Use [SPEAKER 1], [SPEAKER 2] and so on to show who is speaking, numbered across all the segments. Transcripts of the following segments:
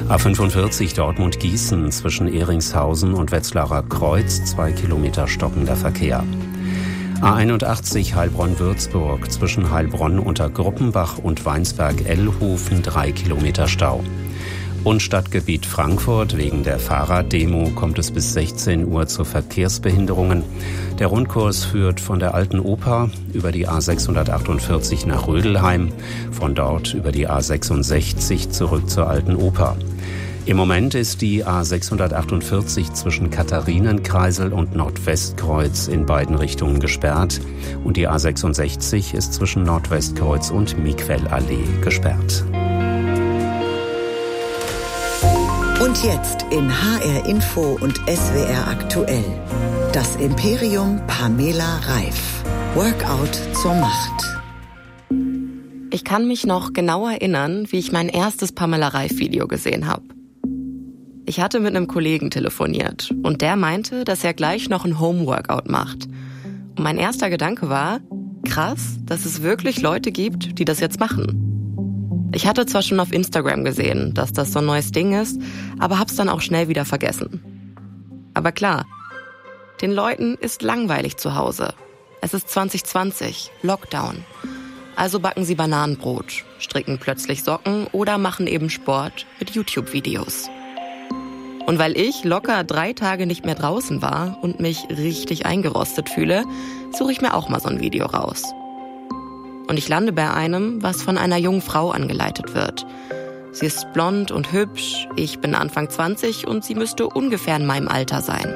[SPEAKER 1] A45 Dortmund-Gießen zwischen Ehringshausen und Wetzlarer Kreuz, 2 Kilometer stockender Verkehr. A81 Heilbronn-Würzburg zwischen Heilbronn unter Gruppenbach und Weinsberg-Ellhofen, 3 Kilometer Stau. Und Stadtgebiet Frankfurt. Wegen der Fahrraddemo kommt es bis 16 Uhr zu Verkehrsbehinderungen. Der Rundkurs führt von der Alten Oper über die A648 nach Rödelheim, von dort über die A66 zurück zur Alten Oper. Im Moment ist die A648 zwischen Katharinenkreisel und Nordwestkreuz in beiden Richtungen gesperrt und die A66 ist zwischen Nordwestkreuz und Miquellallee gesperrt.
[SPEAKER 2] Und jetzt in HR Info und SWR aktuell. Das Imperium Pamela Reif. Workout zur Macht.
[SPEAKER 3] Ich kann mich noch genau erinnern, wie ich mein erstes Pamela Reif-Video gesehen habe. Ich hatte mit einem Kollegen telefoniert und der meinte, dass er gleich noch ein Home-Workout macht. Und mein erster Gedanke war, krass, dass es wirklich Leute gibt, die das jetzt machen. Ich hatte zwar schon auf Instagram gesehen, dass das so ein neues Ding ist, aber hab's dann auch schnell wieder vergessen. Aber klar, den Leuten ist langweilig zu Hause. Es ist 2020, Lockdown. Also backen sie Bananenbrot, stricken plötzlich Socken oder machen eben Sport mit YouTube-Videos. Und weil ich locker 3 Tage nicht mehr draußen war und mich richtig eingerostet fühle, suche ich mir auch mal so ein Video raus. Und ich lande bei einem, was von einer jungen Frau angeleitet wird. Sie ist blond und hübsch, ich bin Anfang 20 und sie müsste ungefähr in meinem Alter sein.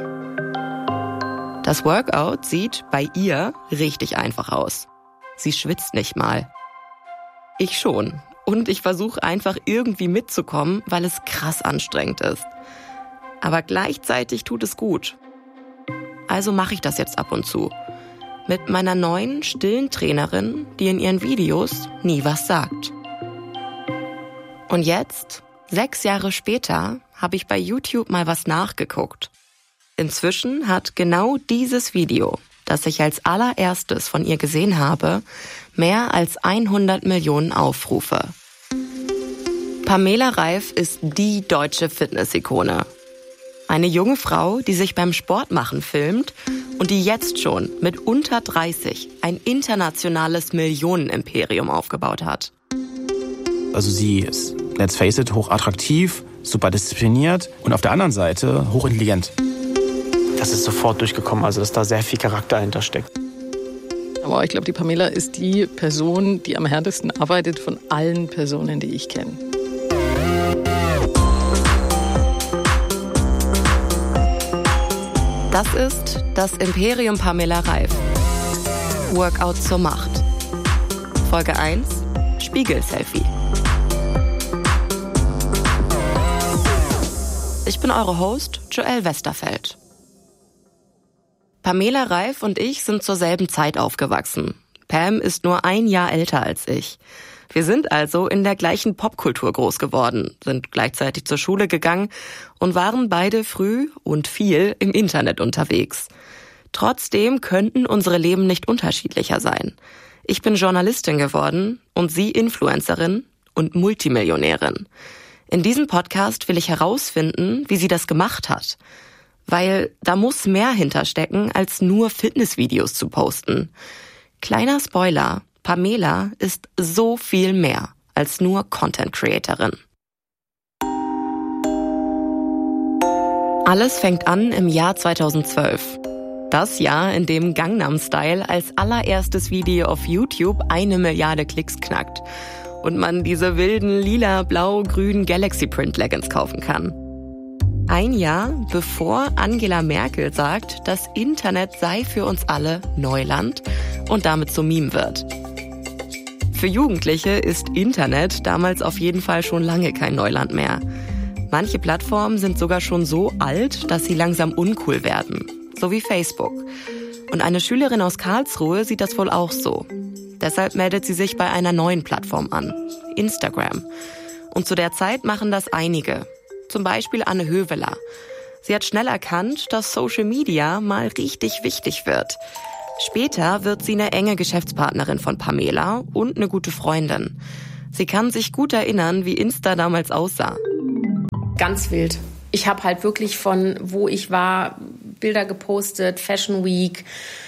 [SPEAKER 3] Das Workout sieht bei ihr richtig einfach aus. Sie schwitzt nicht mal. Ich schon. Und ich versuche einfach irgendwie mitzukommen, weil es krass anstrengend ist. Aber gleichzeitig tut es gut. Also mache ich das jetzt ab und zu. Mit meiner neuen, stillen Trainerin, die in ihren Videos nie was sagt. Und jetzt, 6 Jahre später, habe ich bei YouTube mal was nachgeguckt. Inzwischen hat genau dieses Video, das ich als allererstes von ihr gesehen habe, mehr als 100 Millionen Aufrufe. Pamela Reif ist die deutsche Fitness-Ikone. Eine junge Frau, die sich beim Sportmachen filmt und die jetzt schon mit unter 30 ein internationales Millionenimperium aufgebaut hat.
[SPEAKER 4] Also sie ist, let's face it, hochattraktiv, super diszipliniert und auf der anderen Seite hochintelligent.
[SPEAKER 5] Das ist sofort durchgekommen, also dass da sehr viel Charakter dahinter steckt.
[SPEAKER 6] Aber ich glaube, die Pamela ist die Person, die am härtesten arbeitet von allen Personen, die ich kenne.
[SPEAKER 3] Das ist das Imperium Pamela Reif. Workout zur Macht. Folge 1: Spiegel-Selfie. Ich bin eure Host, Joelle Westerfeld. Pamela Reif und ich sind zur selben Zeit aufgewachsen. Pam ist nur 1 Jahr älter als ich. Wir sind also in der gleichen Popkultur groß geworden, sind gleichzeitig zur Schule gegangen und waren beide früh und viel im Internet unterwegs. Trotzdem könnten unsere Leben nicht unterschiedlicher sein. Ich bin Journalistin geworden und sie Influencerin und Multimillionärin. In diesem Podcast will ich herausfinden, wie sie das gemacht hat. Weil da muss mehr hinterstecken, als nur Fitnessvideos zu posten. Kleiner Spoiler: Pamela ist so viel mehr als nur Content-Creatorin. Alles fängt an im Jahr 2012. Das Jahr, in dem Gangnam Style als allererstes Video auf YouTube 1 Milliarde Klicks knackt und man diese wilden lila, blau, grün Galaxy Print Leggings kaufen kann. 1 Jahr bevor Angela Merkel sagt, das Internet sei für uns alle Neuland und damit zum Meme wird. Für Jugendliche ist Internet damals auf jeden Fall schon lange kein Neuland mehr. Manche Plattformen sind sogar schon so alt, dass sie langsam uncool werden, so wie Facebook. Und eine Schülerin aus Karlsruhe sieht das wohl auch so. Deshalb meldet sie sich bei einer neuen Plattform an, Instagram. Und zu der Zeit machen das einige, zum Beispiel Anne Höveler. Sie hat schnell erkannt, dass Social Media mal richtig wichtig wird. Später wird sie eine enge Geschäftspartnerin von Pamela und eine gute Freundin. Sie kann sich gut erinnern, wie Insta damals aussah.
[SPEAKER 7] ganz wild. Ich habe halt wirklich von wo ich war Bilder gepostet, Fashion Week,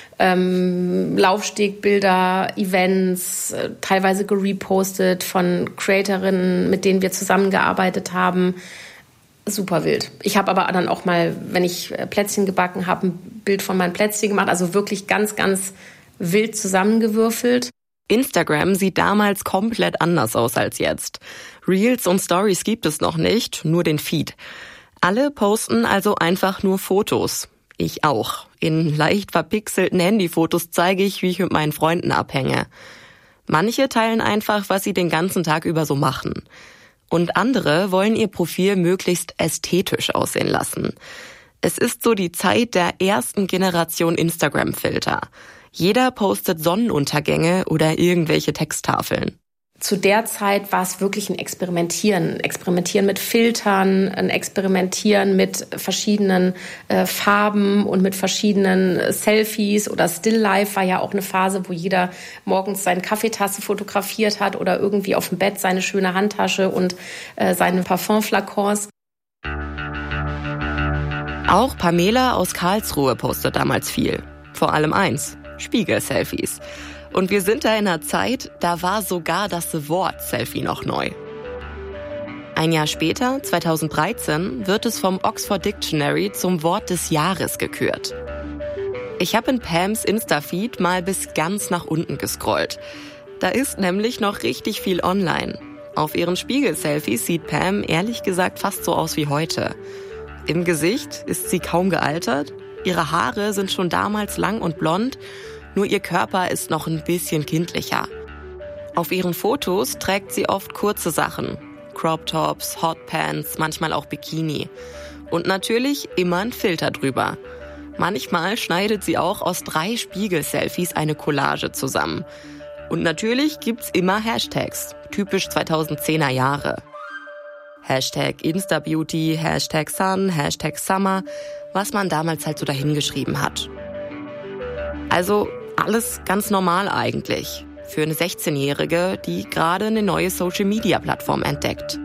[SPEAKER 7] Laufstegbilder, Events, teilweise gerepostet von Creatorinnen, mit denen wir zusammengearbeitet haben. Super wild. Ich habe aber dann auch mal, wenn ich Plätzchen gebacken habe, ein Bild von meinen Plätzchen gemacht. Also wirklich ganz, ganz wild zusammengewürfelt.
[SPEAKER 3] Instagram sieht damals komplett anders aus als jetzt. Reels und Stories gibt es noch nicht, nur den Feed. Alle posten also einfach nur Fotos. Ich auch. In leicht verpixelten Handyfotos zeige ich, wie ich mit meinen Freunden abhänge. Manche teilen einfach, was sie den ganzen Tag über so machen. Und andere wollen ihr Profil möglichst ästhetisch aussehen lassen. Es ist so die Zeit der ersten Generation Instagram-Filter. Jeder postet Sonnenuntergänge oder irgendwelche Texttafeln.
[SPEAKER 7] Zu der Zeit war es wirklich ein Experimentieren. Experimentieren mit Filtern, ein Experimentieren mit verschiedenen Farben und mit verschiedenen Selfies oder Still-Life war ja auch eine Phase, wo jeder morgens seine Kaffeetasse fotografiert hat oder irgendwie auf dem Bett seine schöne Handtasche und seine Parfumflakons.
[SPEAKER 3] Auch Pamela aus Karlsruhe postet damals viel. Vor allem eins: Spiegel-Selfies. Und wir sind da in einer Zeit, da war sogar das Wort Selfie noch neu. Ein Jahr später, 2013, wird es vom Oxford Dictionary zum Wort des Jahres gekürt. Ich habe in Pams Insta-Feed mal bis ganz nach unten gescrollt. Da ist nämlich noch richtig viel online. Auf ihren Spiegel-Selfies sieht Pam ehrlich gesagt fast so aus wie heute. Im Gesicht ist sie kaum gealtert, ihre Haare sind schon damals lang und blond, nur ihr Körper ist noch ein bisschen kindlicher. Auf ihren Fotos trägt sie oft kurze Sachen. Crop Tops, Hotpants, manchmal auch Bikini. Und natürlich immer ein Filter drüber. Manchmal schneidet sie auch aus 3 Spiegel-Selfies eine Collage zusammen. Und natürlich gibt's immer Hashtags, typisch 2010er Jahre. Hashtag Instabeauty, Hashtag Sun, Hashtag Summer, was man damals halt so dahingeschrieben hat. Also alles ganz normal eigentlich für eine 16-Jährige, die gerade eine neue Social-Media-Plattform entdeckt.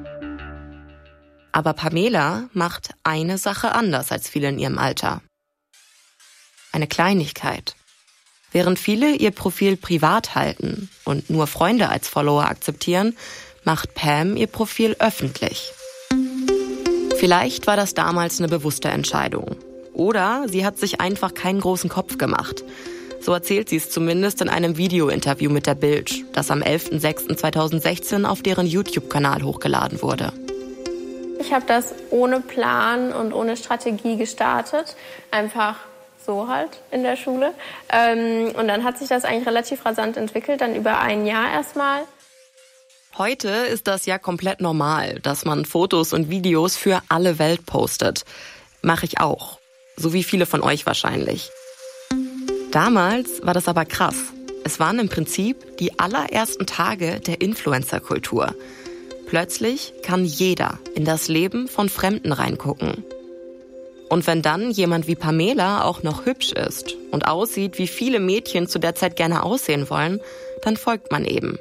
[SPEAKER 3] Aber Pamela macht eine Sache anders als viele in ihrem Alter. Eine Kleinigkeit. Während viele ihr Profil privat halten und nur Freunde als Follower akzeptieren, macht Pam ihr Profil öffentlich. Vielleicht war das damals eine bewusste Entscheidung. Oder sie hat sich einfach keinen großen Kopf gemacht. So erzählt sie es zumindest in einem Video-Interview mit der Bild, das am 11.06.2016 auf deren YouTube-Kanal hochgeladen wurde.
[SPEAKER 8] Ich habe das ohne Plan und ohne Strategie gestartet. Einfach so halt in der Schule. Und dann hat sich das eigentlich relativ rasant entwickelt, dann über ein Jahr erstmal.
[SPEAKER 3] Heute ist das ja komplett normal, dass man Fotos und Videos für alle Welt postet. Mache ich auch. So wie viele von euch wahrscheinlich. Damals war das aber krass. Es waren im Prinzip die allerersten Tage der Influencer-Kultur. Plötzlich kann jeder in das Leben von Fremden reingucken. Und wenn dann jemand wie Pamela auch noch hübsch ist und aussieht, wie viele Mädchen zu der Zeit gerne aussehen wollen, dann folgt man eben.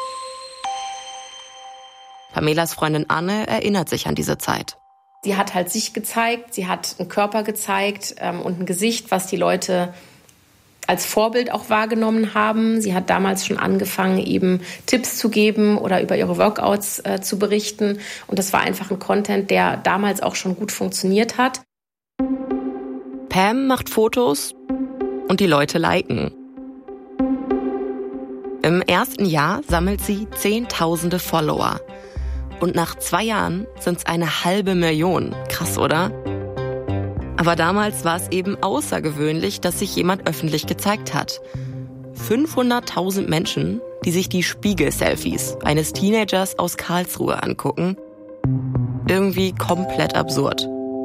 [SPEAKER 3] Pamelas Freundin Anne erinnert sich an diese Zeit.
[SPEAKER 7] Sie hat halt sich gezeigt, sie hat einen Körper gezeigt und ein Gesicht, was die Leute als Vorbild auch wahrgenommen haben. Sie hat damals schon angefangen, eben Tipps zu geben oder über ihre Workouts zu berichten. Und das war einfach ein Content, der damals auch schon gut funktioniert hat.
[SPEAKER 3] Pam macht Fotos und die Leute liken. Im ersten Jahr sammelt sie Zehntausende Follower. Und nach 2 Jahren sind es 500.000. Krass, oder? Aber damals war es eben außergewöhnlich, dass sich jemand öffentlich gezeigt hat. 500.000 Menschen, die sich die Spiegel-Selfies eines Teenagers aus Karlsruhe angucken. Irgendwie komplett absurd.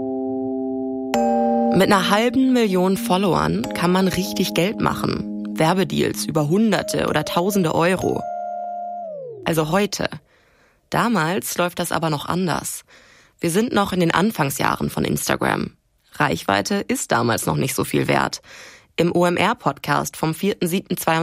[SPEAKER 3] Mit 500.000 Followern kann man richtig Geld machen. Werbedeals über Hunderte oder Tausende Euro. Also heute. Damals läuft das aber noch anders. Wir sind noch in den Anfangsjahren von Instagram. Reichweite ist damals noch nicht so viel wert. Im OMR-Podcast vom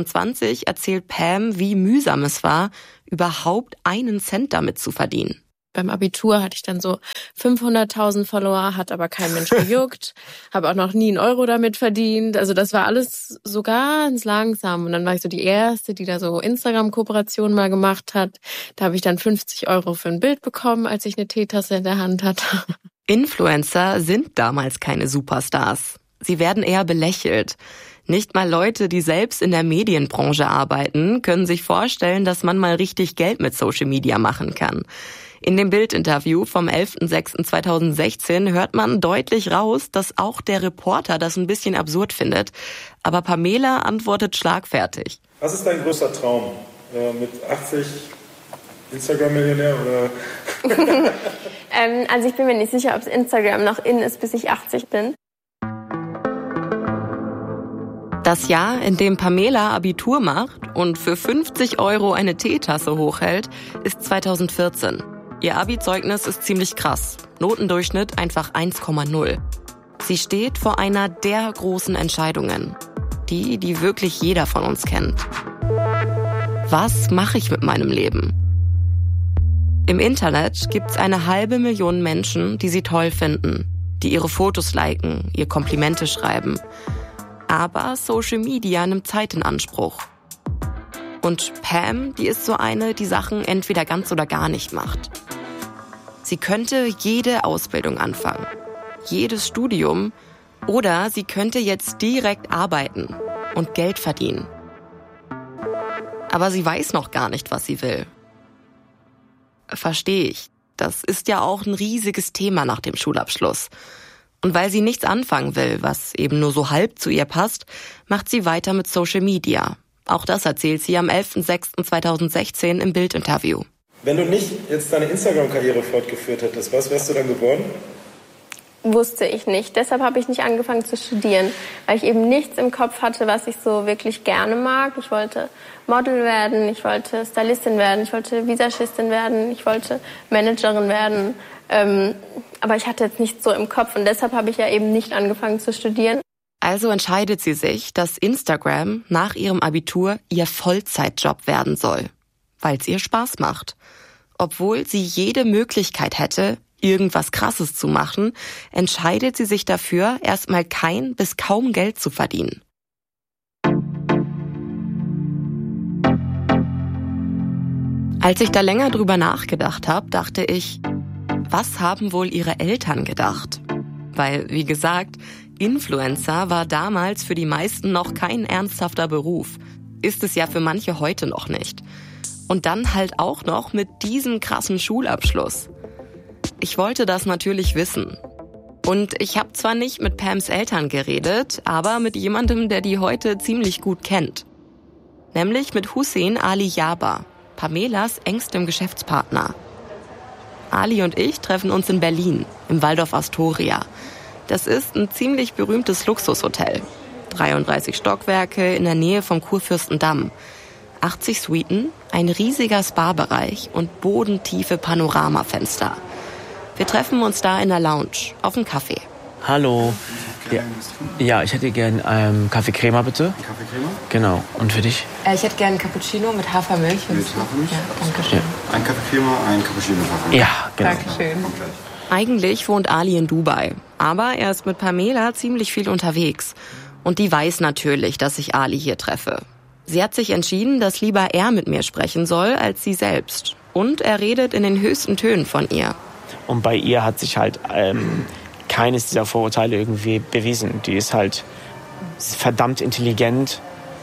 [SPEAKER 3] 4.7.22 erzählt Pam, wie mühsam es war, überhaupt 1 Cent damit zu verdienen.
[SPEAKER 8] Beim Abitur hatte ich dann so 500.000 Follower, hat aber kein Mensch gejuckt, habe auch noch nie einen Euro damit verdient. Also das war alles so ganz langsam. Und dann war ich so die Erste, die da so Instagram-Kooperationen mal gemacht hat. Da habe ich dann 50 Euro für ein Bild bekommen, als ich eine Teetasse in der Hand hatte.
[SPEAKER 3] Influencer sind damals keine Superstars. Sie werden eher belächelt. Nicht mal Leute, die selbst in der Medienbranche arbeiten, können sich vorstellen, dass man mal richtig Geld mit Social Media machen kann. In dem Bild-Interview vom 11.06.2016 hört man deutlich raus, dass auch der Reporter das ein bisschen absurd findet. Aber Pamela antwortet schlagfertig.
[SPEAKER 9] Was ist dein größter Traum? Mit 80 Instagram-Millionär oder?
[SPEAKER 8] Also ich bin mir nicht sicher, ob Instagram noch in ist, bis ich 80 bin.
[SPEAKER 3] Das Jahr, in dem Pamela Abitur macht und für 50 Euro eine Teetasse hochhält, ist 2014. Ihr Abi-Zeugnis ist ziemlich krass. Notendurchschnitt einfach 1,0. Sie steht vor einer der großen Entscheidungen. Die wirklich jeder von uns kennt. Was mache ich mit meinem Leben? Im Internet gibt's 500.000 Menschen, die sie toll finden, die ihre Fotos liken, ihr Komplimente schreiben. Aber Social Media nimmt Zeit in Anspruch. Und Pam, die ist so eine, die Sachen entweder ganz oder gar nicht macht. Sie könnte jede Ausbildung anfangen, jedes Studium, oder sie könnte jetzt direkt arbeiten und Geld verdienen. Aber sie weiß noch gar nicht, was sie will. Verstehe ich. Das ist ja auch ein riesiges Thema nach dem Schulabschluss. Und weil sie nichts anfangen will, was eben nur so halb zu ihr passt, macht sie weiter mit Social Media. Auch das erzählt sie am 11.06.2016 im Bild-Interview.
[SPEAKER 9] Wenn du nicht jetzt deine Instagram-Karriere fortgeführt hättest, was wärst du dann geworden?
[SPEAKER 8] Wusste ich nicht. Deshalb habe ich nicht angefangen zu studieren, weil ich eben nichts im Kopf hatte, was ich so wirklich gerne mag. Ich wollte Model werden, ich wollte Stylistin werden, ich wollte Visagistin werden, ich wollte Managerin werden. Aber ich hatte jetzt nichts so im Kopf und deshalb habe ich ja eben nicht angefangen zu studieren.
[SPEAKER 3] Also entscheidet sie sich, dass Instagram nach ihrem Abitur ihr Vollzeitjob werden soll, weil es ihr Spaß macht. Obwohl sie jede Möglichkeit hätte, irgendwas Krasses zu machen, entscheidet sie sich dafür, erstmal kein bis kaum Geld zu verdienen. Als ich da länger drüber nachgedacht habe, dachte ich, was haben wohl ihre Eltern gedacht? Weil, wie gesagt, Influencer war damals für die meisten noch kein ernsthafter Beruf. Ist es ja für manche heute noch nicht. Und dann halt auch noch mit diesem krassen Schulabschluss. Ich wollte das natürlich wissen. Und ich habe zwar nicht mit Pams Eltern geredet, aber mit jemandem, der die heute ziemlich gut kennt. Nämlich mit Hussein Ali Jaber, Pamelas engstem Geschäftspartner. Ali und ich treffen uns in Berlin, im Waldorf Astoria. Das ist ein ziemlich berühmtes Luxushotel. 33 Stockwerke in der Nähe vom Kurfürstendamm. 80 Suiten, ein riesiger Spa-Bereich und bodentiefe Panoramafenster. Wir treffen uns da in der Lounge, auf einen Kaffee.
[SPEAKER 4] Hallo. Ja, ich hätte gern Kaffee Crema, bitte.
[SPEAKER 9] Kaffee Crema?
[SPEAKER 4] Genau. Und für dich?
[SPEAKER 3] Ich hätte gern einen Cappuccino mit Hafermilch.
[SPEAKER 9] Mit Hafermilch?
[SPEAKER 3] Ja, danke schön.
[SPEAKER 9] Ein Kaffee Crema, ein Cappuccino mit Hafermilch.
[SPEAKER 4] Ja, genau.
[SPEAKER 3] Dankeschön. Eigentlich wohnt Ali in Dubai, aber er ist mit Pamela ziemlich viel unterwegs. Und die weiß natürlich, dass ich Ali hier treffe. Sie hat sich entschieden, dass lieber er mit mir sprechen soll, als sie selbst. Und er redet in den höchsten Tönen von ihr.
[SPEAKER 5] Und bei ihr hat sich halt keines dieser Vorurteile irgendwie bewiesen. Die ist halt verdammt intelligent.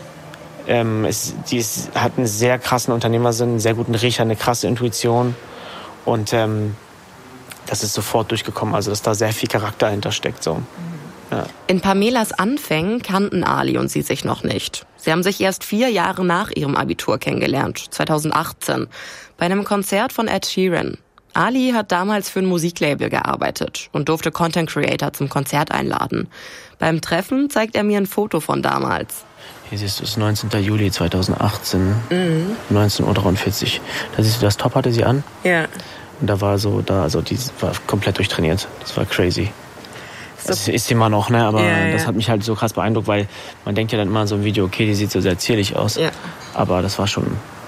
[SPEAKER 5] Hat einen sehr krassen Unternehmersinn, einen sehr guten Riecher, eine krasse Intuition. Und das ist sofort durchgekommen. Also dass da sehr viel Charakter hintersteckt. So. Ja.
[SPEAKER 3] In Pamelas Anfängen kannten Ali und sie sich noch nicht. Sie haben sich erst 4 Jahre nach ihrem Abitur kennengelernt, 2018, bei einem Konzert von Ed Sheeran. Ali hat damals für ein Musiklabel gearbeitet und durfte Content Creator zum Konzert einladen. Beim Treffen zeigt er mir ein Foto von damals.
[SPEAKER 4] Hier siehst du, es ist 19. Juli 2018, 19:43 Uhr. Da siehst du, das Top hatte sie an.
[SPEAKER 3] Ja.
[SPEAKER 4] Und da war die war komplett durchtrainiert. Das war crazy. Das ist sie immer noch, ne? Aber das hat mich halt so krass beeindruckt, weil man denkt ja dann immer in so einem Video, okay, die sieht so sehr zierlich aus. Ja. Aber das war schon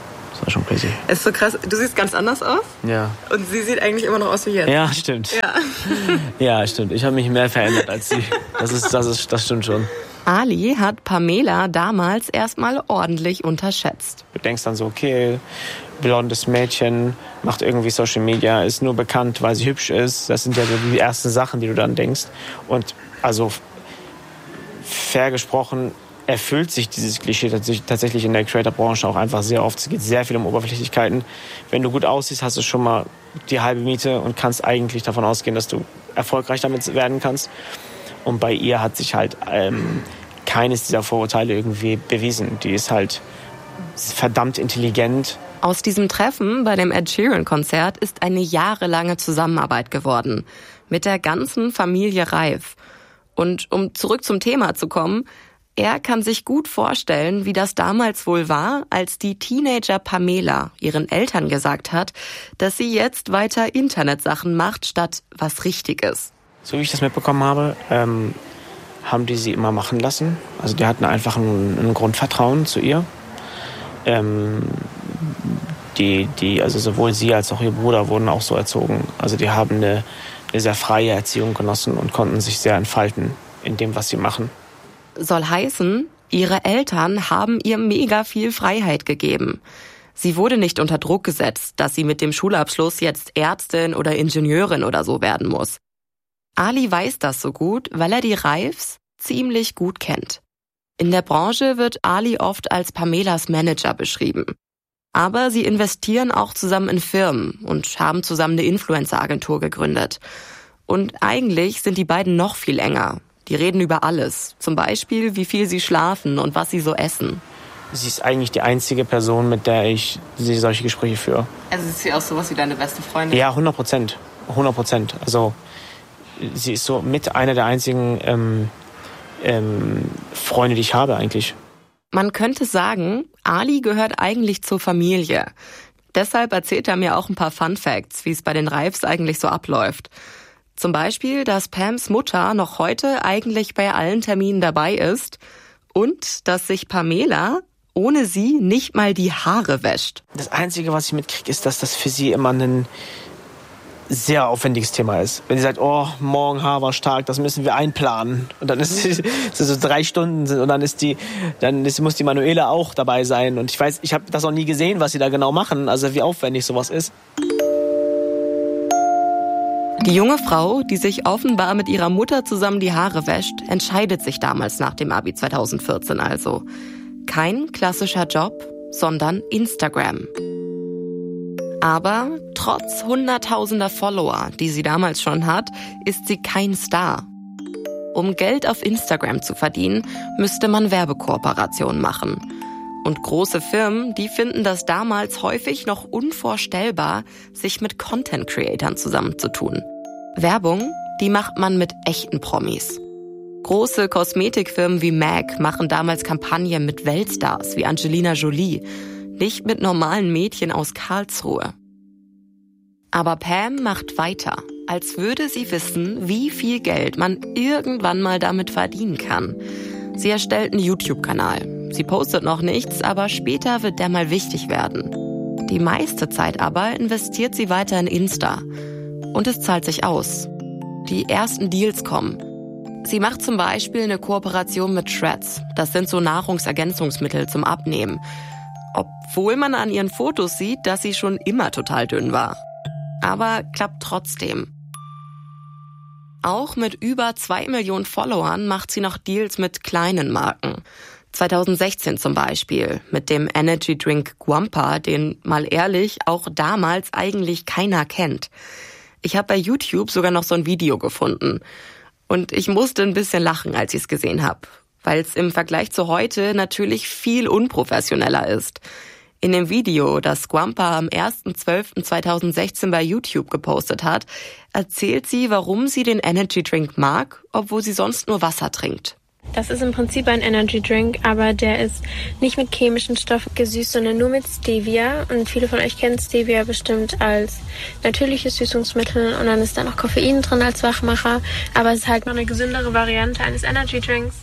[SPEAKER 4] war schon crazy.
[SPEAKER 3] Es ist so krass, du siehst ganz anders aus.
[SPEAKER 4] Ja.
[SPEAKER 3] Und sie sieht eigentlich immer noch aus wie jetzt.
[SPEAKER 4] Ja, stimmt. Ja, stimmt. Ich habe mich mehr verändert als sie. Das stimmt schon.
[SPEAKER 3] Ali hat Pamela damals erstmal ordentlich unterschätzt.
[SPEAKER 5] Du denkst dann so, okay, blondes Mädchen, macht irgendwie Social Media, ist nur bekannt, weil sie hübsch ist. Das sind ja so die ersten Sachen, die du dann denkst. Und also fair gesprochen erfüllt sich dieses Klischee tatsächlich in der Creator-Branche auch einfach sehr oft. Es geht sehr viel um Oberflächlichkeiten. Wenn du gut aussiehst, hast du schon mal die halbe Miete und kannst eigentlich davon ausgehen, dass du erfolgreich damit werden kannst. Und bei ihr hat sich halt keines dieser Vorurteile irgendwie bewiesen. Die ist halt verdammt intelligent.
[SPEAKER 3] Aus diesem Treffen bei dem Ed Sheeran-Konzert ist eine jahrelange Zusammenarbeit geworden. Mit der ganzen Familie Reif. Und um zurück zum Thema zu kommen, er kann sich gut vorstellen, wie das damals wohl war, als die Teenager Pamela ihren Eltern gesagt hat, dass sie jetzt weiter Internetsachen macht, statt was Richtiges.
[SPEAKER 5] So wie ich das mitbekommen habe, haben die sie immer machen lassen. Also die hatten einfach ein Grundvertrauen zu ihr. Also sowohl sie als auch ihr Bruder wurden auch so erzogen. Also die haben eine sehr freie Erziehung genossen und konnten sich sehr entfalten in dem, was sie machen.
[SPEAKER 3] Soll heißen, ihre Eltern haben ihr mega viel Freiheit gegeben. Sie wurde nicht unter Druck gesetzt, dass sie mit dem Schulabschluss jetzt Ärztin oder Ingenieurin oder so werden muss. Ali weiß das so gut, weil er die Reifs ziemlich gut kennt. In der Branche wird Ali oft als Pamelas Manager beschrieben. Aber sie investieren auch zusammen in Firmen und haben zusammen eine Influencer-Agentur gegründet. Und eigentlich sind die beiden noch viel enger. Die reden über alles. Zum Beispiel, wie viel sie schlafen und was sie so essen.
[SPEAKER 5] Sie ist eigentlich die einzige Person, mit der ich solche Gespräche führe.
[SPEAKER 3] Also ist sie auch sowas wie deine beste Freundin?
[SPEAKER 5] Ja, 100%. 100%. Also sie ist so mit einer der einzigen Freunde, die ich habe eigentlich.
[SPEAKER 3] Man könnte sagen, Ali gehört eigentlich zur Familie. Deshalb erzählt er mir auch ein paar Fun Facts, wie es bei den Reifs eigentlich so abläuft. Zum Beispiel, dass Pams Mutter noch heute eigentlich bei allen Terminen dabei ist und dass sich Pamela ohne sie nicht mal die Haare wäscht.
[SPEAKER 5] Das Einzige, was ich mitkriege, ist, dass das für sie immer ein sehr aufwendiges Thema ist. Wenn sie sagt, oh, morgen Haarwaschtag, das müssen wir einplanen. Und dann ist es so 3 Stunden und dann muss die Manuela auch dabei sein. Und ich habe das noch nie gesehen, was sie da genau machen, also wie aufwendig sowas ist.
[SPEAKER 3] Die junge Frau, die sich offenbar mit ihrer Mutter zusammen die Haare wäscht, entscheidet sich damals nach dem Abi 2014 also. Kein klassischer Job, sondern Instagram. Aber trotz hunderttausender Follower, die sie damals schon hat, ist sie kein Star. Um Geld auf Instagram zu verdienen, müsste man Werbekooperationen machen. Und große Firmen, die finden das damals häufig noch unvorstellbar, sich mit Content-Creatern zusammenzutun. Werbung, die macht man mit echten Promis. Große Kosmetikfirmen wie MAC machen damals Kampagnen mit Weltstars wie Angelina Jolie, nicht mit normalen Mädchen aus Karlsruhe. Aber Pam macht weiter, als würde sie wissen, wie viel Geld man irgendwann mal damit verdienen kann. Sie erstellt einen YouTube-Kanal. Sie postet noch nichts, aber später wird der mal wichtig werden. Die meiste Zeit aber investiert sie weiter in Insta. Und es zahlt sich aus. Die ersten Deals kommen. Sie macht zum Beispiel eine Kooperation mit Shreds. Das sind so Nahrungsergänzungsmittel zum Abnehmen. Obwohl man an ihren Fotos sieht, dass sie schon immer total dünn war. Aber klappt trotzdem. Auch mit über 2 Millionen Followern macht sie noch Deals mit kleinen Marken. 2016 zum Beispiel mit dem Energy Drink Gwampa, den, mal ehrlich, auch damals eigentlich keiner kennt. Ich habe bei YouTube sogar noch so ein Video gefunden. Und ich musste ein bisschen lachen, als ich es gesehen habe. Weil es im Vergleich zu heute natürlich viel unprofessioneller ist. In dem Video, das Gwampa am 1.12.2016 bei YouTube gepostet hat, erzählt sie, warum sie den Energy Drink mag, obwohl sie sonst nur Wasser trinkt.
[SPEAKER 10] Das ist im Prinzip ein Energy Drink, aber der ist nicht mit chemischen Stoffen gesüßt, sondern nur mit Stevia. Und viele von euch kennen Stevia bestimmt als natürliches Süßungsmittel. Und dann ist da noch Koffein drin als Wachmacher. Aber es ist halt mal eine gesündere Variante eines Energy Drinks.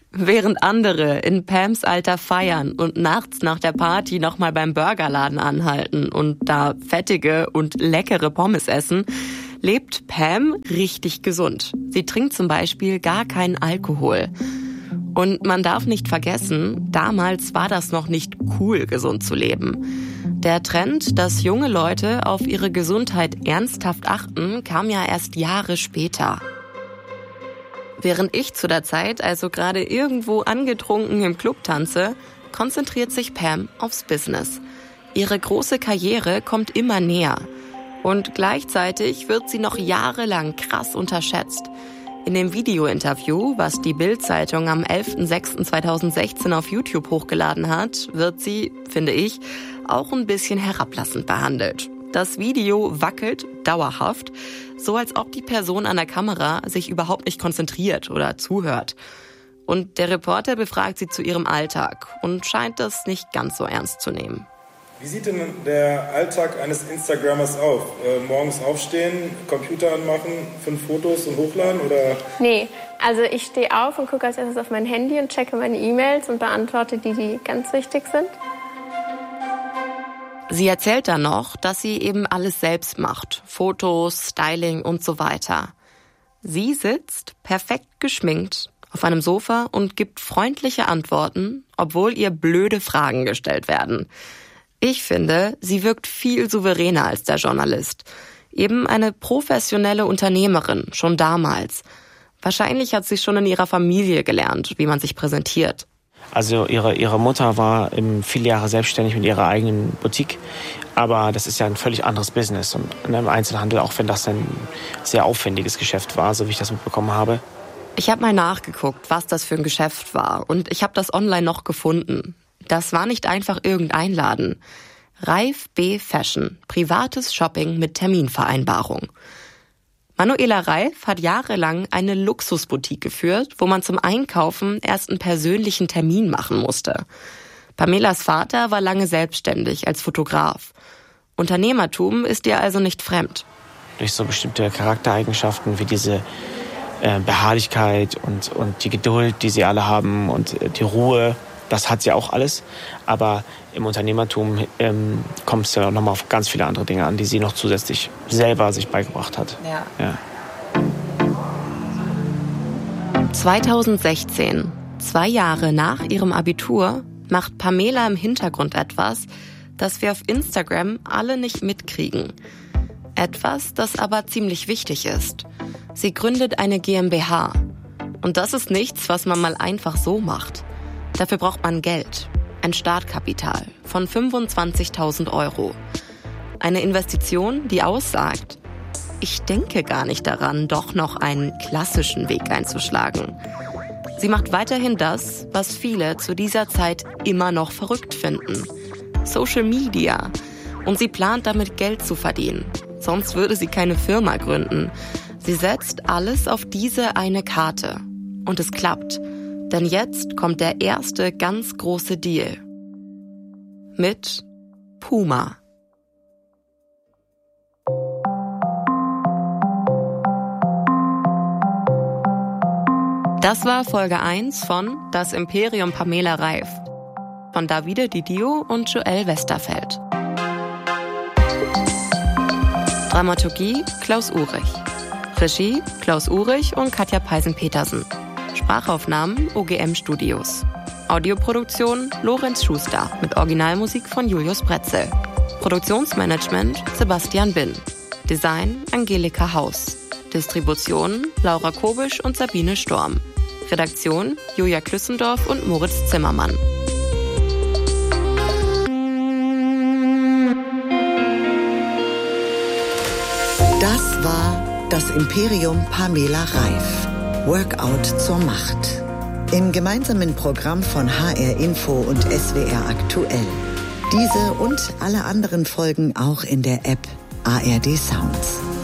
[SPEAKER 3] Während andere in Pams Alter feiern und nachts nach der Party nochmal beim Burgerladen anhalten und da fettige und leckere Pommes essen, lebt Pam richtig gesund. Sie trinkt zum Beispiel gar keinen Alkohol. Und man darf nicht vergessen, damals war das noch nicht cool, gesund zu leben. Der Trend, dass junge Leute auf ihre Gesundheit ernsthaft achten, kam ja erst Jahre später. Während ich zu der Zeit also gerade irgendwo angetrunken im Club tanze, konzentriert sich Pam aufs Business. Ihre große Karriere kommt immer näher. Und gleichzeitig wird sie noch jahrelang krass unterschätzt. In dem Video-Interview, was die Bild-Zeitung am 11.06.2016 auf YouTube hochgeladen hat, wird sie, finde ich, auch ein bisschen herablassend behandelt. Das Video wackelt dauerhaft, so als ob die Person an der Kamera sich überhaupt nicht konzentriert oder zuhört. Und der Reporter befragt sie zu ihrem Alltag und scheint das nicht ganz so ernst zu nehmen.
[SPEAKER 9] Wie sieht denn der Alltag eines Instagrammers aus? Morgens aufstehen, Computer anmachen, 5 Fotos und hochladen oder?
[SPEAKER 8] Nee, also ich stehe auf und gucke als erstes auf mein Handy und checke meine E-Mails und beantworte die ganz wichtig sind.
[SPEAKER 3] Sie erzählt dann noch, dass sie eben alles selbst macht. Fotos, Styling und so weiter. Sie sitzt, perfekt geschminkt, auf einem Sofa und gibt freundliche Antworten, obwohl ihr blöde Fragen gestellt werden. Ich finde, sie wirkt viel souveräner als der Journalist. Eben eine professionelle Unternehmerin, schon damals. Wahrscheinlich hat sie schon in ihrer Familie gelernt, wie man sich präsentiert.
[SPEAKER 5] Also ihre Mutter war viele Jahre selbstständig mit ihrer eigenen Boutique, aber das ist ja ein völlig anderes Business und in einem Einzelhandel, auch wenn das ein sehr aufwendiges Geschäft war, so wie ich das mitbekommen habe.
[SPEAKER 3] Ich habe mal nachgeguckt, was das für ein Geschäft war und ich habe das online noch gefunden. Das war nicht einfach irgendein Laden. Reif B Fashion, privates Shopping mit Terminvereinbarung. Manuela Reif hat jahrelang eine Luxusboutique geführt, wo man zum Einkaufen erst einen persönlichen Termin machen musste. Pamelas Vater war lange selbstständig als Fotograf. Unternehmertum ist ihr also nicht fremd.
[SPEAKER 5] Durch so bestimmte Charaktereigenschaften wie diese Beharrlichkeit und die Geduld, die sie alle haben und die Ruhe, das hat sie auch alles. Aber im Unternehmertum kommt es ja nochmal auf ganz viele andere Dinge an, die sie noch zusätzlich selber sich beigebracht hat. Ja.
[SPEAKER 3] 2016, 2 Jahre nach ihrem Abitur, macht Pamela im Hintergrund etwas, das wir auf Instagram alle nicht mitkriegen. Etwas, das aber ziemlich wichtig ist. Sie gründet eine GmbH. Und das ist nichts, was man mal einfach so macht. Dafür braucht man Geld, ein Startkapital von 25.000 €. Eine Investition, die aussagt, ich denke gar nicht daran, doch noch einen klassischen Weg einzuschlagen. Sie macht weiterhin das, was viele zu dieser Zeit immer noch verrückt finden. Social Media. Und sie plant damit Geld zu verdienen. Sonst würde sie keine Firma gründen. Sie setzt alles auf diese eine Karte. Und es klappt. Denn jetzt kommt der erste ganz große Deal. Mit Puma. Das war Folge 1 von Das Imperium Pamela Reif. Von Davide Di Dio und Joel Westerfeld. Dramaturgie Klaus Uhrig. Regie Klaus Uhrig und Katja Peisen-Petersen. Sprachaufnahmen OGM Studios. Audioproduktion Lorenz Schuster mit Originalmusik von Julius Bretzel. Produktionsmanagement Sebastian Bin. Design Angelika Haus. Distribution Laura Kobisch und Sabine Storm. Redaktion Julia Klüssendorf und Moritz Zimmermann.
[SPEAKER 2] Das war das Imperium Pamela Reif. Workout zur Macht. Im gemeinsamen Programm von HR Info und SWR aktuell. Diese und alle anderen Folgen auch in der App ARD Sounds.